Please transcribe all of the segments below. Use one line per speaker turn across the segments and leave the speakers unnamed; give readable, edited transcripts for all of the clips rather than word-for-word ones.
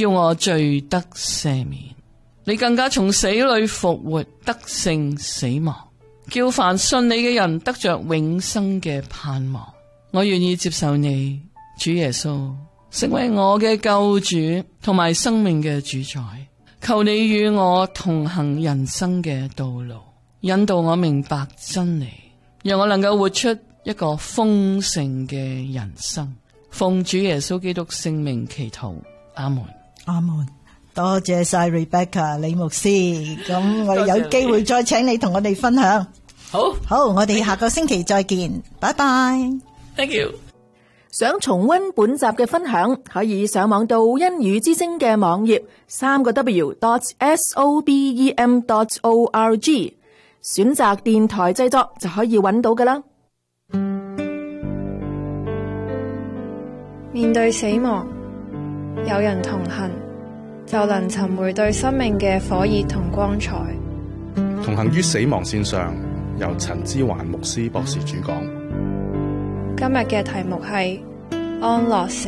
叫我罪得赦免。你更加從死裏復活，得勝死亡，叫凡信你嘅人得着永生嘅盼望。我願意接受你，主耶穌，成為我嘅救主同埋生命嘅主宰。求你與我同行人生嘅道路，引導我明白真理，讓我能夠活出一個豐盛嘅人生。奉主耶穌基督聖名祈禱，阿門。
阿門。多謝晒 Rebecca 李牧師，咁我哋有機會再請你同我哋分享。好，我哋下個星期再見，拜拜。
Thank you。
想重溫本集嘅分享，可以上網到恩語之聲嘅網頁3w.sobem.org， 選擇電台製作就可以揾到㗎啦。
面對死亡，有人同行，就能尋回對生命嘅火熱同光彩。
同行於死亡線上，由陳之環牧師博士主講。
今日嘅題目係安樂死。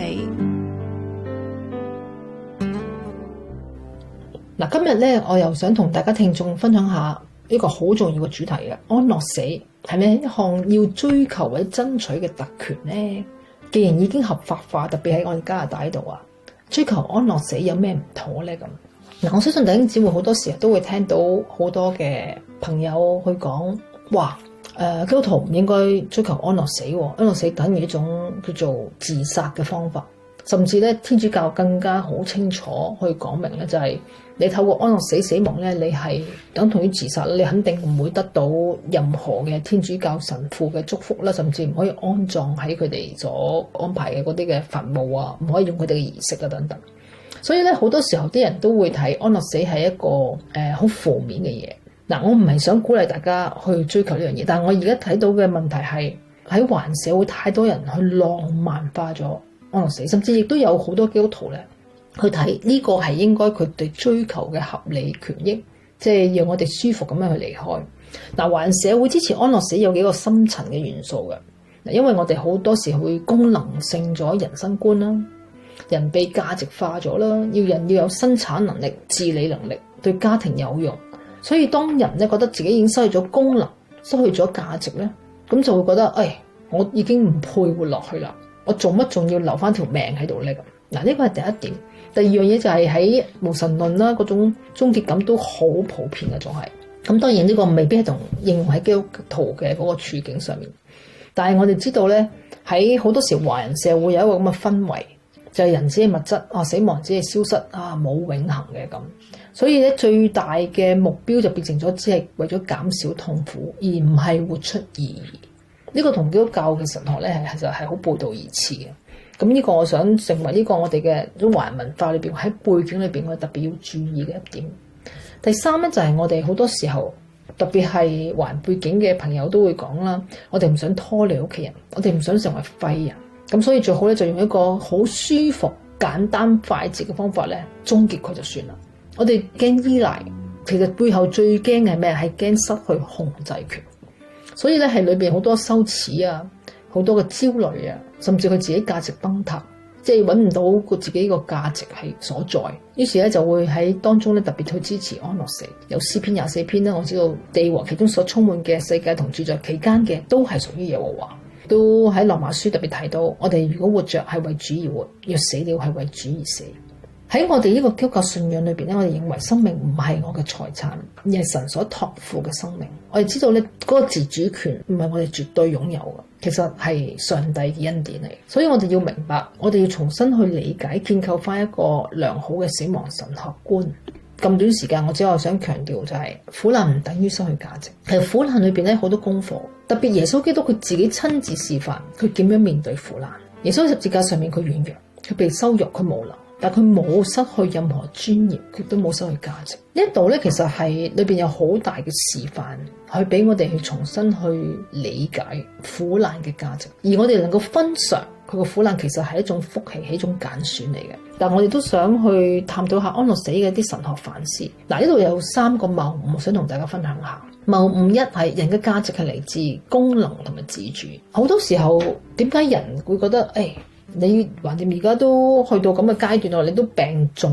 嗱，今日咧，我又想同大家聽眾分享下一個好重要嘅主題嘅，安樂死係咪一項要追求或者爭取嘅特權呢？既然已經合法化，特別喺我哋加拿大度啊，追求安樂死有咩唔妥呢？咁嗱，我相信弟兄姊妹好多時候都會聽到好多嘅朋友去講，哇！基督徒唔應該追求安樂死，安樂死等於一種叫做自殺嘅方法，甚至咧天主教更加好清楚去講明咧，就係你透過安樂死亡咧，你係等同於自殺，你肯定唔會得到任何嘅天主教神父嘅祝福啦，甚至唔可以安葬喺佢哋所安排嘅嗰啲嘅墳墓啊，唔可以用佢哋嘅儀式啊等等。所以咧好多時候啲人都會睇安樂死係一個好負面嘅嘢。嗱，我唔係想鼓勵大家去追求呢樣嘢，但係我而家睇到嘅問題係喺華人社會太多人去浪漫化咗安樂死，甚至亦都有好多基督徒咧去睇呢個係應該佢哋追求嘅合理權益，即係讓我哋舒服咁樣去離開。嗱，華人社會支持安樂死有幾個深層嘅元素嘅，嗱，因為我哋好多時會功能性咗人生觀啦，人被價值化咗啦，人要有生產能力、自理能力，對家庭有用。所以當人咧覺得自己已經失去咗功能、失去咗價值咧，咁就會覺得，我已經唔配活落去啦，我做乜仲要留翻條命喺度咧？咁嗱，呢個係第一點。第二樣嘢就係喺無神論啦，嗰種終結感都好普遍嘅，仲係。咁當然呢個未必係同應用喺基督徒嘅嗰個處境上面，但係我哋知道咧，喺好多時華人社會有一個咁嘅氛圍，就係人只係物質死亡只係消失冇永恆嘅咁。所以咧，最大嘅目標就變成咗，只係為咗減少痛苦，而唔係活出意義。呢個同基督教嘅神學咧，其實係好背道而馳嘅。咁呢個我想成為呢個我哋嘅華人文化裏邊喺背景裏邊，我哋特別要注意嘅一點。第三咧就係我哋好多時候，特別係華人背景嘅朋友都會講啦，我哋唔想拖累屋企人，我哋唔想成為廢人。咁所以最好咧就用一個好舒服、簡單、快捷嘅方法咧，終結佢就算啦。我哋驚依賴，其實背後最驚係咩？係驚失去控制權。所以咧係裏邊好多羞恥啊，好多嘅焦慮啊，甚至佢自己價值崩塌，即係揾唔到佢自己個價值係所在。於是咧就會喺當中咧特別去支持安樂死。有詩篇24篇咧，我知道地和其中所充滿嘅世界同住在其間嘅都係屬於耶和華。都喺羅馬書特別提到，我哋如果活着係為主而活，若死了係為主而死。喺我哋呢個基督教信仰裏邊咧，我哋認為生命唔係我嘅財產，而係神所託付嘅生命。我哋知道咧，嗰個自主權唔係我哋絕對擁有嘅，其實係上帝嘅恩典嚟。所以我哋要明白，我哋要重新去理解、建構翻一個良好嘅死亡神學觀。咁短時間，我只係想強調就係苦難唔等於失去價值。其實苦難裏邊咧好多功課，特別耶穌基督佢自己親自示範佢點樣面對苦難。耶穌喺十字架上面佢軟弱，佢被羞辱，佢無能。但佢冇失去任何尊嚴，佢都冇失去價值。呢一度咧，其實係裏邊有好大嘅示範，去俾我哋去重新去理解苦難嘅價值。而我哋能夠分嘗佢個苦難，其實係一種福氣，係一種揀選嚟嘅。但我哋都想去探討下安樂死嘅啲神學反思。嗱，呢度有3個謬誤，想同大家分享下。謬誤一係人嘅價值係嚟自功能同埋自主。好多時候點解人會覺得你橫掂而家都去到咁嘅階段咯，你都病重。